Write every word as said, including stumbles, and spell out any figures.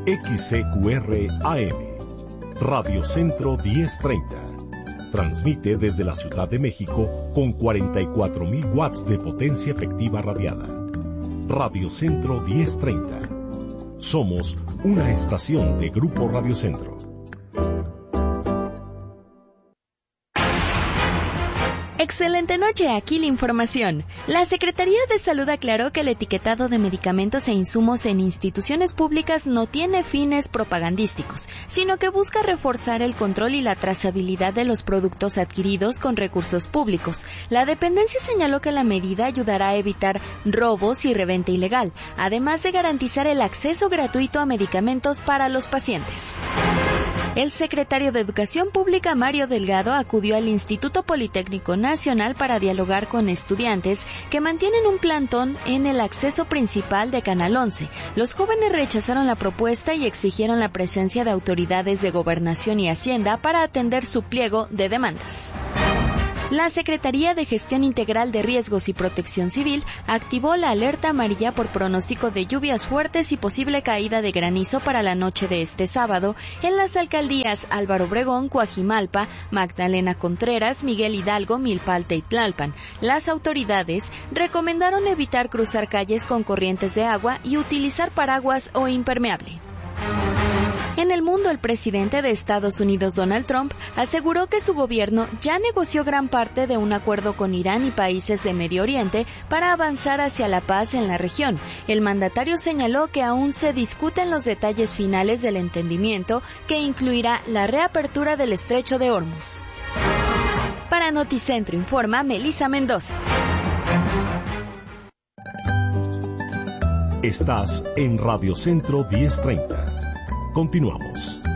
X C Q R A M, Radio Centro diez treinta. Transmite desde la Ciudad de México con cuarenta y cuatro mil watts de potencia efectiva radiada. Radio Centro diez treinta. Somos una estación de Grupo Radio Centro. Excelente noche, aquí la información. La Secretaría de Salud aclaró que el etiquetado de medicamentos e insumos en instituciones públicas no tiene fines propagandísticos, sino que busca reforzar el control y la trazabilidad de los productos adquiridos con recursos públicos. La dependencia señaló que la medida ayudará a evitar robos y reventa ilegal, además de garantizar el acceso gratuito a medicamentos para los pacientes. El secretario de Educación Pública, Mario Delgado, acudió al Instituto Politécnico Nacional para dialogar con estudiantes que mantienen un plantón en el acceso principal de Canal once. Los jóvenes rechazaron la propuesta y exigieron la presencia de autoridades de Gobernación y Hacienda para atender su pliego de demandas. La Secretaría de Gestión Integral de Riesgos y Protección Civil activó la alerta amarilla por pronóstico de lluvias fuertes y posible caída de granizo para la noche de este sábado en las alcaldías Álvaro Obregón, Coajimalpa, Magdalena Contreras, Miguel Hidalgo, Milpalta y Tlalpan. Las autoridades recomendaron evitar cruzar calles con corrientes de agua y utilizar paraguas o impermeable. En el mundo, el presidente de Estados Unidos, Donald Trump, aseguró que su gobierno ya negoció gran parte de un acuerdo con Irán y países de Medio Oriente para avanzar hacia la paz en la región. El mandatario señaló que aún se discuten los detalles finales del entendimiento, que incluirá la reapertura del estrecho de Hormuz. Para Noticentro informa Melissa Mendoza. Estás en Radio Centro diez treinta. Continuamos.